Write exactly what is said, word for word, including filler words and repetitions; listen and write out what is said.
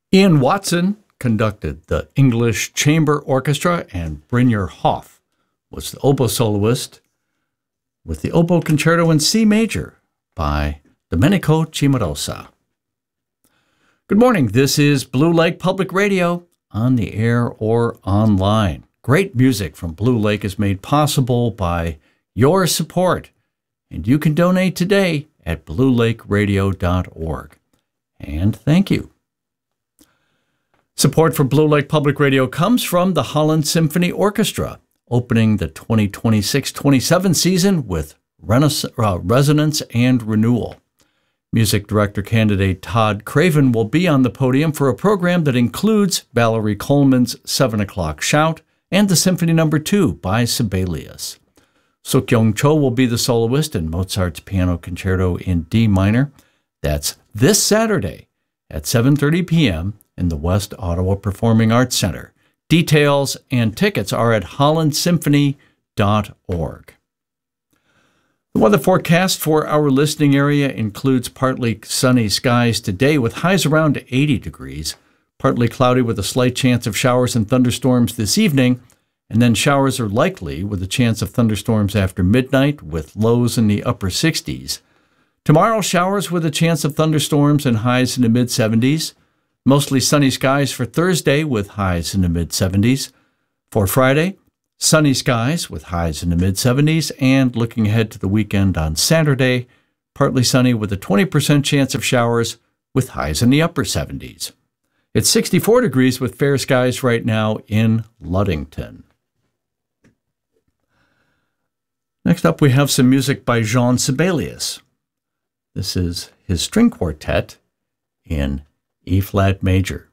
Ian Watson conducted the English Chamber Orchestra, and Brynjar Hoff was the oboe soloist with the Oboe Concerto in C Major by Domenico Cimarosa. Good morning. This is Blue Lake Public Radio, on the air or online. Great music from Blue Lake is made possible by your support, and you can donate today at blue lake radio dot org. And thank you. Support for Blue Lake Public Radio comes from the Holland Symphony Orchestra, opening the twenty twenty-six twenty-seven season with Renaissance, uh, Resonance and Renewal. Music director candidate Todd Craven will be on the podium for a program that includes Valerie Coleman's seven o'clock Shout and the Symphony Number two by Sibelius. Suk-Young Cho will be the soloist in Mozart's Piano Concerto in D minor. That's this Saturday at seven thirty p.m. in the West Ottawa Performing Arts Center. Details and tickets are at holland symphony dot org. The weather forecast for our listening area includes partly sunny skies today with highs around eighty degrees, partly cloudy with a slight chance of showers and thunderstorms this evening, and then showers are likely with a chance of thunderstorms after midnight with lows in the upper sixties. Tomorrow, showers with a chance of thunderstorms and highs in the mid seventies. Mostly sunny skies for Thursday with highs in the mid seventies. For Friday, sunny skies with highs in the mid seventies. And looking ahead to the weekend on Saturday, partly sunny with a twenty percent chance of showers with highs in the upper seventies. It's sixty-four degrees with fair skies right now in Ludington. Next up, we have some music by Jean Sibelius. This is his string quartet in E-flat major.